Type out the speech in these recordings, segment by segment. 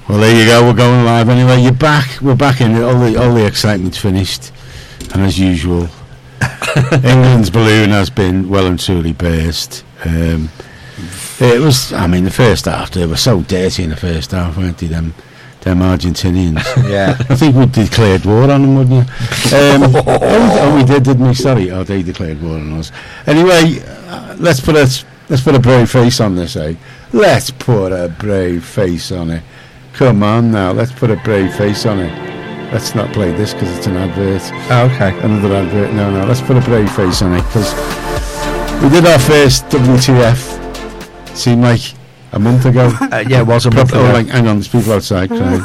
Well, there you go. We're going live anyway. You're back. We're back in it. All the excitement's finished, and as usual, England's balloon has been well and truly burst. It was. I mean, the first half they were so dirty in the first half, weren't they? Them Argentinians. Yeah. I think we declared war on them, wouldn't you? We did, didn't we? Sorry. Oh, they declared war on us. Anyway, let's put a brave face on this, eh? Let's put a brave face on it. Come on now, let's put a brave face on it. Let's not play this because it's an advert. Oh, okay. Another advert. No, let's put a brave face on it because we did our first WTF. Seemed like a month ago. Yeah, it was a month ago. Like, hang on, there's people outside crying.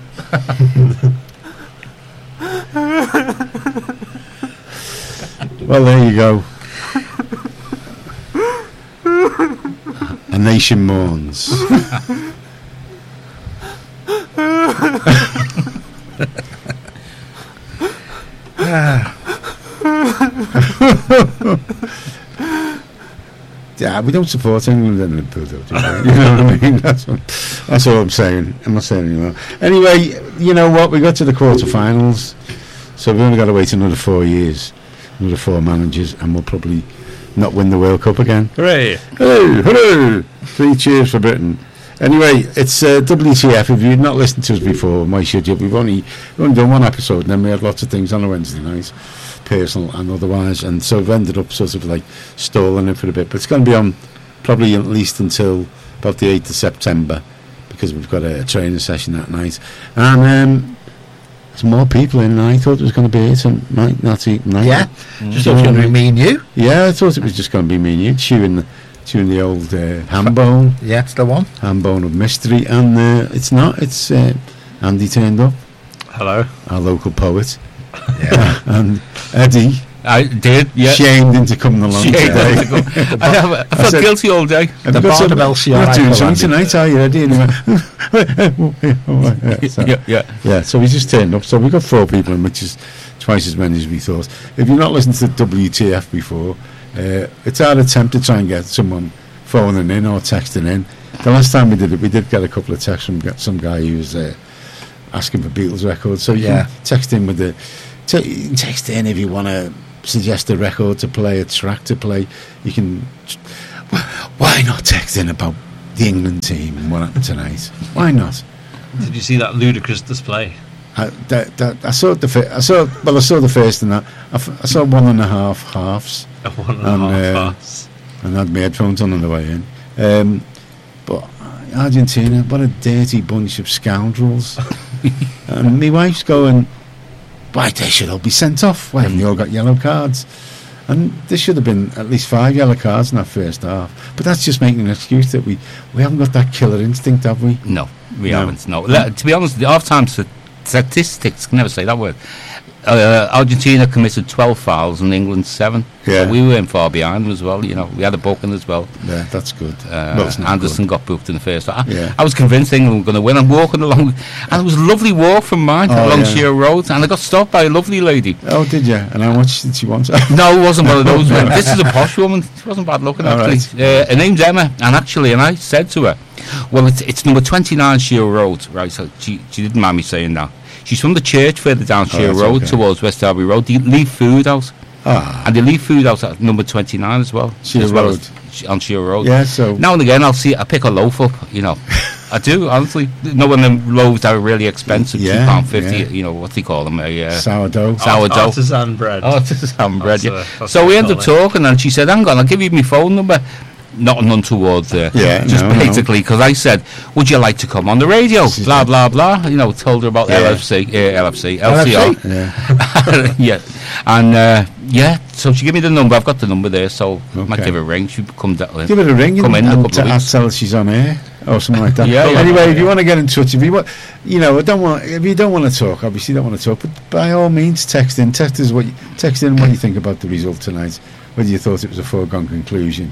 Well, there you go. A nation mourns. Yeah, we don't support England in Liverpool, do we? You know what I mean? That's all I'm saying. I'm not saying anymore. Anyway, you know what? We got to the quarterfinals, so we've only got to wait another 4 years, another 4 managers, and we'll probably not win the World Cup again. Hooray! Hey, hooray! 3 cheers for Britain. Anyway, it's WTF. If you've not listened to us before, why should you? We've only done one episode, and then we had lots of things on a Wednesday night, personal and otherwise, and so we've ended up sort of like stalling it for a bit. But it's going to be on probably at least until about the 8th of September, because we've got a training session that night. And there's more people in than I thought it was going to be tonight. Yeah, just thought it was going to be me and you. Yeah, I thought it was just going to be me and you chewing the old ham bone. Yeah, it's the one. Ham bone of mystery. And it's not. It's Andy turned up. Hello. Our local poet. Yeah. And Eddie. I did, yeah. Shamed into coming along today. I felt guilty all day. The part of LCR. You're not doing something tonight, are you, Eddie? Yeah, so we just turned up. So we got 4 people in, which is twice as many as we thought. If you've not listened to WTF before, it's our attempt to try and get someone phoning in or texting in. The last time we did it, we did get a couple of texts from some guy who was asking for Beatles records. So you can text in with you can text in if you want to suggest a record to play, a track to play. You can. Why not text in about the England team and what happened tonight? Why not? Did you see that ludicrous display? I saw the first and that. I saw 1.5 halves. 1.5 halves. And had my headphones on the way in. But Argentina, what a dirty bunch of scoundrels. And my wife's going, why, they should all be sent off. Why haven't they all got yellow cards? And there should have been at least 5 yellow cards in that first half. But that's just making an excuse that we haven't got that killer instinct, have we? No, we haven't. No. To be honest, the half-time statistics, can never say that word. Argentina committed 12 fouls and England 7. Yeah. So we weren't far behind them as well. You know, we had a booking as well. Yeah, that's good. Anderson got booked in the first. Yeah. I was convinced England were going to win. I'm walking along, and it was a lovely walk from mine along Sheer Road, and I got stopped by a lovely lady. Oh, did you? And how much did she want? No, it wasn't one of those women. This is a posh woman. She wasn't bad looking, actually. Right. Her name's Emma, and I said to her, well, it's number 29 Sheer Road, right? So she didn't mind me saying that. She's from the church further down Sheer Road towards West Derby Road. They leave food out. And they leave food out at number 29 as well. Sheer Road. Well on Sheer Road. Yeah, so... Now and again I pick a loaf up, you know. I do, honestly. No one of them loaves that are really expensive, £2.50, you know, what do you call them? Sourdough. Artisan bread. Artisan bread, yeah. So we ended up talking, and she said, hang on, I'll give you my phone number. Not none towards basically because I said, would you like to come on the radio? Blah blah blah. You know, told her about LCR. And so she gave me the number. I've got the number there, so I might give her a ring. She'd come down. Give it a ring. Come in a couple of weeks. Tell her she's on air or something like that. Anyway, if you want to get in touch, if you want, you know, if you don't want to talk, obviously you don't want to talk, but by all means, text in what you think about the result tonight. Whether you thought it was a foregone conclusion.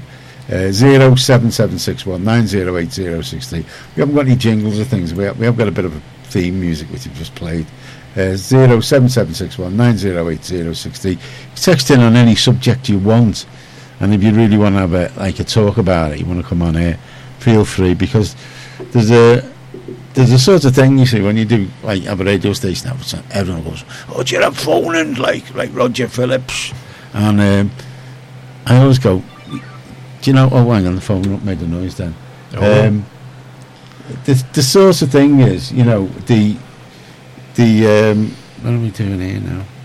07761 908063. We haven't got any jingles or things. We have got a bit of a theme music which we've just played. 07761 908063. Text in on any subject you want, and if you really want to have a talk about it, you want to come on here, feel free, because there's there's a sort of thing, you see, when you do, like, have a radio station, everyone goes, oh, do you have phoning, like Roger Phillips? And I always go, do you know, oh, hang on, the phone up made a noise then. The sort of thing is, you know, the what are we doing here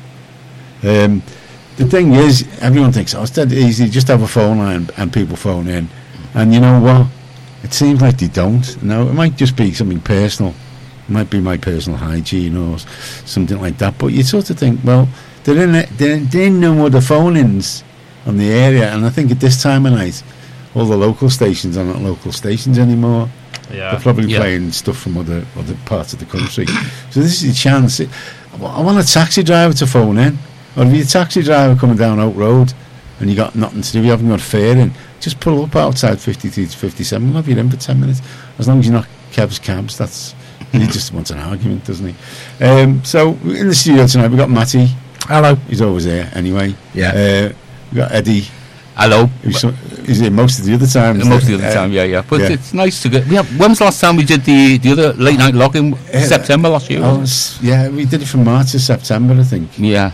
now? The thing is, everyone thinks, oh, it's dead easy, just have a phone line and people phone in. And you know what? It seems like they don't. No, it might just be something personal. It might be my personal hygiene or something like that. But you sort of think, well, they're in no other phone-ins on the area. And I think at this time of night, all the local stations are not local stations anymore. Yeah. They're probably playing stuff from other parts of the country. So this is your chance. I want a taxi driver to phone in. Or if you're a taxi driver coming down Oak Road and you got nothing to do, you haven't got a fare in, just pull up outside 53 to 57. We'll have you in for 10 minutes. As long as you're not Kev's cabs, that's... he just wants an argument, doesn't he? So, in the studio tonight, we've got Matty. Hello. He's always there, anyway. Yeah. We've got Eddie. Hello. He's here most of the other time. Most of the other time, yeah. But it's nice to get... when was the last time we did the other late night log-in? September last year? We did it from March to September, I think. Yeah.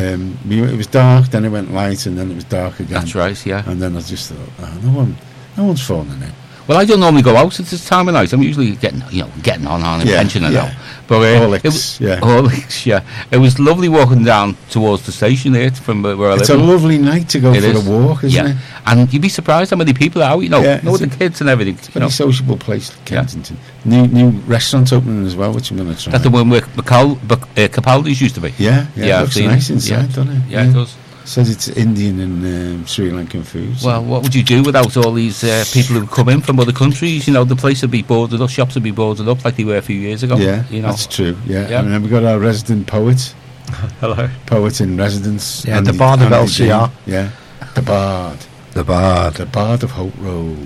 It was dark, then it went light, and then it was dark again. That's right, yeah. And then I just thought, no one's phoning in. Well, I don't normally go out at this time of night. I'm usually getting on and pensioning now. But Horlicks, It was lovely walking down towards the station there from where I live. It's a lovely night to go for a walk, isn't it? And you'd be surprised how many people are out, with the kids and everything. It's a very sociable place, Kensington. New restaurant opening as well, which I'm going to try. That's the one where Capaldi's used to be. Yeah, it looks nice inside, doesn't it? Yeah, it does. Says it's Indian and Sri Lankan food. Well, what would you do without all these people who come in from other countries? The place would be boarded up, shops would be boarded up like they were a few years ago. Yeah, that's true. Yeah. And then we've got our resident poet. Hello. Poet in residence. Yeah, the Bard of LCR. Yeah, the Bard. The Bard of Hope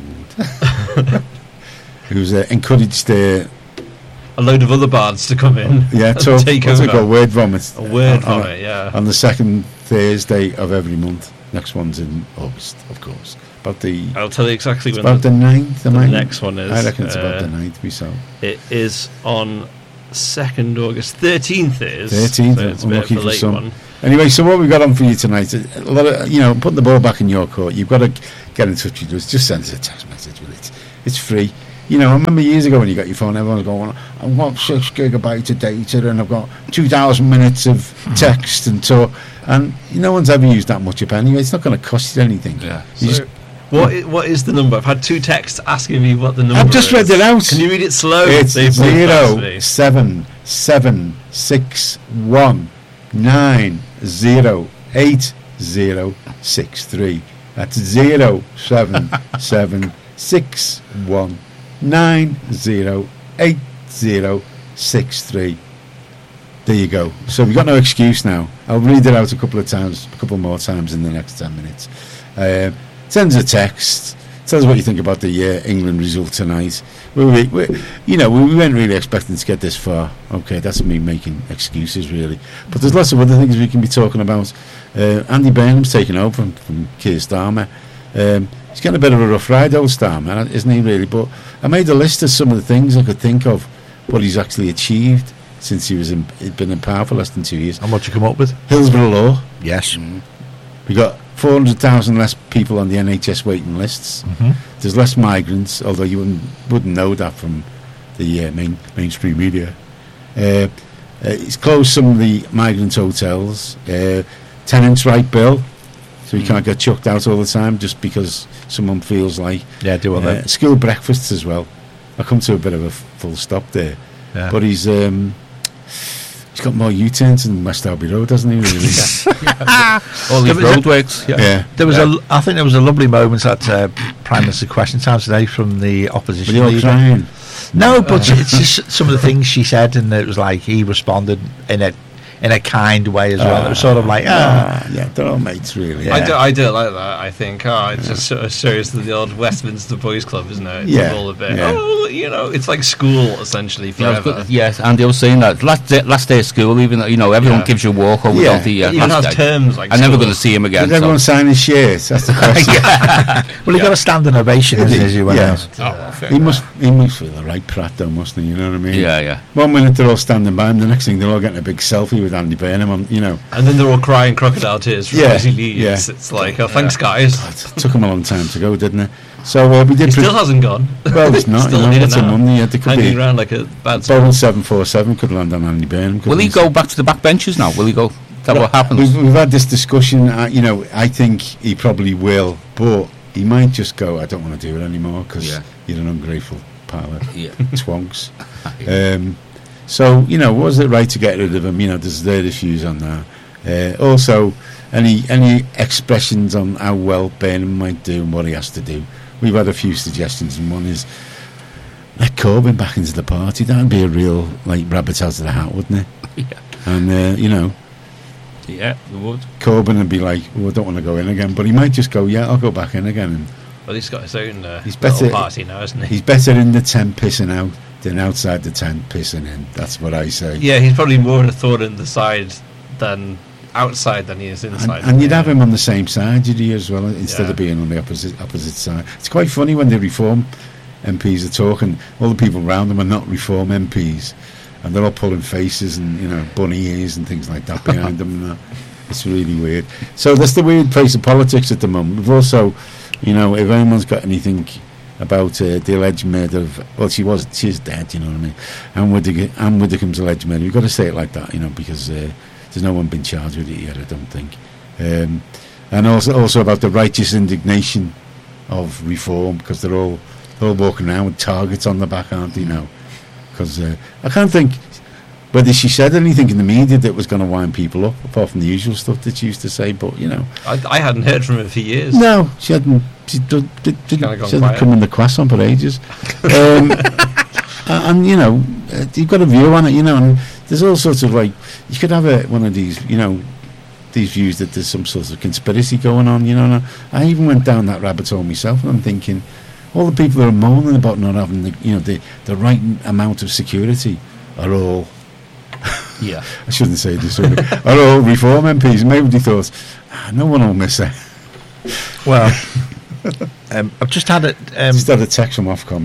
Road. Who's encouraged a load of other bards to come in. Yeah, take over. Word Vomit. A Word Vomit, yeah. On the second Thursday of every month. Next one's in August, of course. I'll tell you exactly when. About the 9th. The next one is. I reckon it's about the 9th. It is on 2nd August. 13th is. 13th. So it's a bit of a late one. Anyway, so what we've got on for you tonight? A lot of, putting the ball back in your court. You've got to get in touch with us. Just send us a text message with it. It's free. I remember years ago when you got your phone, everyone was going, I've got 6 gigabytes of data and I've got 2,000 minutes of text and talk. And no one's ever used that much up anyway. It's not going to cost you anything. Yeah. What is the number? I've had 2 texts asking me what the number is. I've just read it out. Can you read it slow? It's 07776190863. That's 07776190863. There you go. So we've got no excuse now. I'll read it out a couple more times in the next 10 minutes. Send us a text. Tell us what you think about the England result tonight. We weren't really expecting to get this far. Okay, that's me making excuses, really. But there's lots of other things we can be talking about. Andy Burnham's taken over from Keir Starmer. He's getting a bit of a rough ride, old Starmer, isn't he, really? But I made a list of some of the things I could think of what he's actually achieved since he'd been in power for less than 2 years. And what you come up with? Hillsborough Law. Yes. We got 400,000 less people on the NHS waiting lists. There's less migrants, although you wouldn't know that from the mainstream media. He's closed some of the migrant hotels. Tenants' right bill, so you can't get chucked out all the time just because someone feels like. Yeah, do all that. School breakfasts as well. I'll come to a bit of a full stop there. Yeah. But he's got more U-turns than West Derby Road, hasn't he? Really? All these roadworks. Yeah. I think there was a lovely moment at Prime Minister Question Time today from the opposition leader. Crying? No, but it's just some of the things she said, and it was like he responded in in a kind way as well. It was sort of like, yeah, they're all mates, really. Yeah. I don't like that. I think, it just sort of shows the old Westminster Boys Club, isn't it? It's all a bit, it's like school, essentially, forever. Yes, and they were saying that last day of school, even though, everyone gives you a walk over the even has terms like I'm never going to see him again. Did everyone sign his shares? That's the question. Well, he got a standing ovation as everyone else. He must feel the right prat, though, mustn't he? You know what I mean? Yeah. 1 minute they're all standing by him, the next thing they're all getting a big selfie with Andy Burnham on, And then they're all crying crocodile tears for as he leaves. Yeah. It's like, thanks, guys. God, it took him a long time to go, didn't it? So we did. He still hasn't gone. Well, it's not. Still it's a Monday. They could hanging around like a bad. Boeing 747 could land on Andy Burnham. Will he go back to the back benches now? Will he go? Is that what happens? We've had this discussion. I think he probably will, but he might just go, I don't want to do it anymore because you're an ungrateful pile of twonks. So, was it right to get rid of him? There's their issues on that. Also, any expressions on how well Burnham might do and what he has to do. We've had a few suggestions, and one is let Corbyn back into the party. That'd be a real, rabbit out of the hat, wouldn't it? Yeah. And, yeah, it would. Corbyn would be like, I don't want to go in again, but he might just go, I'll go back in again. Well, he's got his own little party now, isn't he? He's better in the tent pissing out than outside the tent pissing in. That's what I say. Yeah, he's probably more a thorn in the side than outside than he is inside. And you'd have him on the same side, you'd he, as well, instead of being on the opposite side. It's quite funny when the Reform MPs are talking, all the people around them are not Reform MPs, and they're all pulling faces and bunny ears and things like that behind them and that. It's really weird. So that's the weird place of politics at the moment. We've also, if anyone's got anything about the alleged murder of, she's dead, you know what I mean, Anne Widdecombe's alleged murder. You've got to say it like that, because there's no one been charged with it yet, I don't think. And also about the righteous indignation of Reform, because they're all walking around with targets on the back, aren't they now? Because I can't think whether she said anything in the media that was going to wind people up, apart from the usual stuff that she used to say. But I hadn't heard from her for years. No, she hadn't. She hadn't come in the croissant for ages. And you've got a view on it, and there's all sorts of you could have one of these, these views that there's some sort of conspiracy going on, And I even went down that rabbit hole myself, and I'm thinking, all the people that are moaning about not having the right amount of security are all. Yeah, I shouldn't say this. Are all Reform MPs? Maybe they thought, no one will miss it. Well, I've just had it. Just had a text from Ofcom.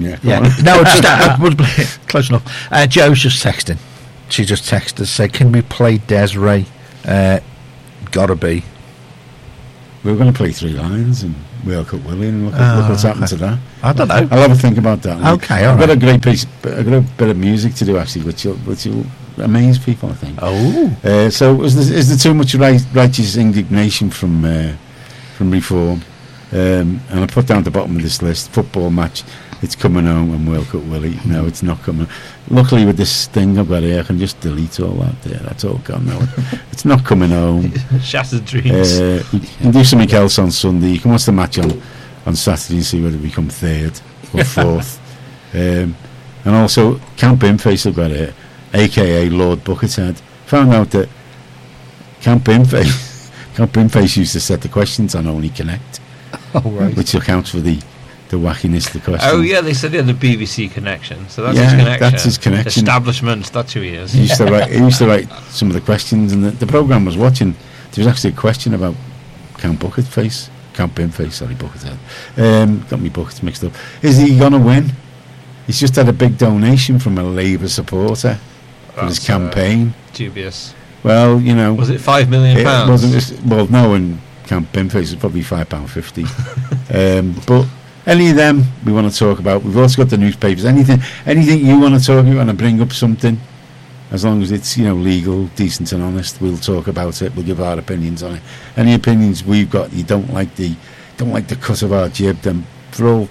Close enough. Joe's just texting. She just texted, say, "Can we play Desiree? Gotta be." We were going to play 3 Lions and Whale Cut Willie, and look what's happened to that. I don't know. I'll have a think about that. Okay, I've got a great a bit of music to do actually, which will amaze people, I think. Oh. So is there too much righteous indignation from Reform? And I put down at the bottom of this list, football match, it's coming home, and Whale Cut Willie. No, it's not coming. Luckily with this thing I've got here, I can just delete all that there. That's all gone now. It's not coming home. Shattered dreams. We can do something else on Sunday. You can watch the match on Saturday and see whether we come 3rd or 4th. And also Camp Binface I've got here, aka Lord Buckethead. Found out that Camp Binface used to set the questions on Only Connect. Oh, right. Which accounts for the wackiness of the question. Oh yeah, they said he had the BBC connection, so that's his connection. That's his connection. Establishment, that's who he is. He used to write some of the questions, and the programme was watching. There was actually a question about Camp Binface, Buckethead. Got me buckets mixed up. Is he going to win? He's just had a big donation from a Labour supporter for his campaign. Dubious. Well, was it £5 million? It wasn't. Well, no, in Camp Binface was probably £5.50. But any of them we want to talk about. We've also got the newspapers. Anything you want to talk about, and bring up something, as long as it's legal, decent, and honest, we'll talk about it. We'll give our opinions on it. Any opinions we've got, you don't like the cut of our jib, then for all,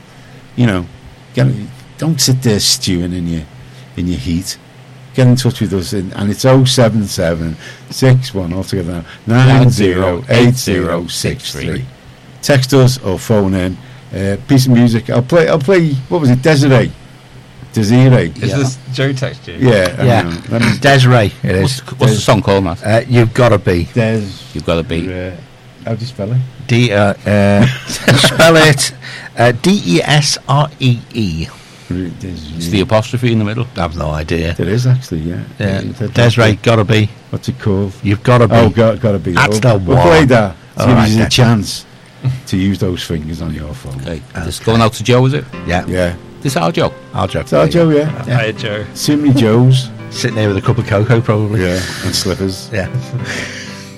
don't sit there stewing in your heat. Get in touch with us, and it's 07761 altogether 908063. Text us or phone in. Piece of music. I'll play. What was it? Desiree. Desiree. Is this Joe text you? Yeah. Desiree, it is. What's the song called, Matt? You've Gotta Be. You've Gotta Be. How do you spell it? Spell it Desree. It's the apostrophe in the middle. I have no idea. There is actually, yeah. Desiree, Gotta Be. What's it called? You've Gotta Be. Oh, Gotta Be. That's the one. We'll play that. To give you a chance to use those fingers on your phone. Okay. It's going out to Joe, is it? Yeah. This is our Joe. Our Joe. It's our Joe, yeah. Hi, Joe. So many Joes. Sitting there with a cup of cocoa, probably. Yeah, and slippers. Yeah.